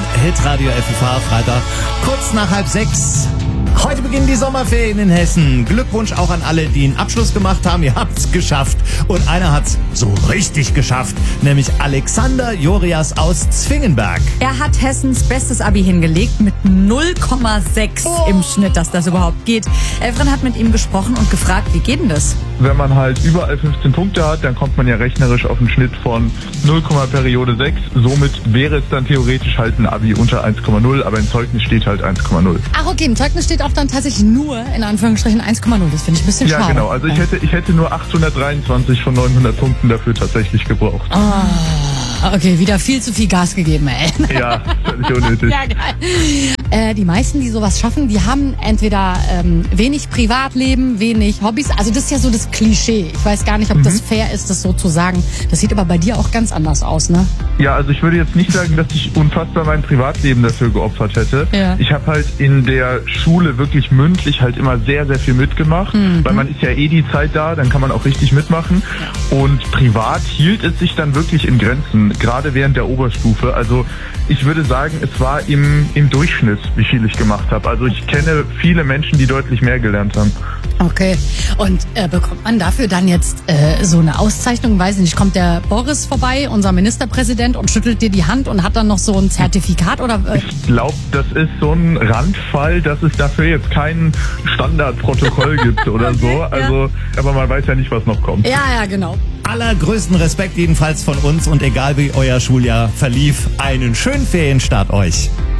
Hitradio FFH, Freitag, kurz nach 5:30. Heute beginnen die Sommerferien in Hessen. Glückwunsch auch an alle, die einen Abschluss gemacht haben. Ihr habt's geschafft. Und einer hat's so richtig geschafft, nämlich Alexander Jorias aus Zwingenberg. Er hat Hessens bestes Abi hingelegt mit 0,6 im Schnitt, dass das überhaupt geht. Elfren hat mit ihm gesprochen und gefragt, wie geht denn das? Wenn man halt überall 15 Punkte hat, dann kommt man ja rechnerisch auf einen Schnitt von 0,Periode 6. Somit wäre es dann theoretisch halt ein Abi unter 1,0, aber im Zeugnis steht halt 1,0. Ach okay, im Zeugnis steht auch dann tatsächlich nur, in Anführungsstrichen, 1,0. Das finde ich ein bisschen schade. Ja, genau. Also ich hätte nur 823 von 900 Punkten dafür tatsächlich gebraucht. Okay, wieder viel zu viel Gas gegeben, ey. Ja, völlig unnötig. Ja, geil. Die meisten, die sowas schaffen, die haben entweder wenig Privatleben, wenig Hobbys. Also das ist ja so das Klischee. Ich weiß gar nicht, ob das fair ist, das so zu sagen. Das sieht aber bei dir auch ganz anders aus, ne? Ja, also ich würde jetzt nicht sagen, dass ich unfassbar mein Privatleben dafür geopfert hätte. Ja. Ich habe halt in der Schule wirklich mündlich halt immer sehr, sehr viel mitgemacht, weil man ist ja eh die Zeit da, dann kann man auch richtig mitmachen. Und privat hielt es sich dann wirklich in Grenzen, gerade während der Oberstufe. Also ich würde sagen, es war im Durchschnitt, wie viel ich gemacht habe. Also ich kenne viele Menschen, die deutlich mehr gelernt haben. Okay. Und bekommt man dafür dann jetzt so eine Auszeichnung? Weiß nicht, kommt der Boris vorbei, unser Ministerpräsident, und schüttelt dir die Hand und hat dann noch so ein Zertifikat? Oder? Ich glaube, das ist so ein Randfall, dass es dafür jetzt kein Standardprotokoll gibt oder Okay, so. Also, aber man weiß ja nicht, was noch kommt. Ja, genau. Allergrößten Respekt jedenfalls von uns und egal wie euer Schuljahr verlief, einen schönen Ferienstart euch.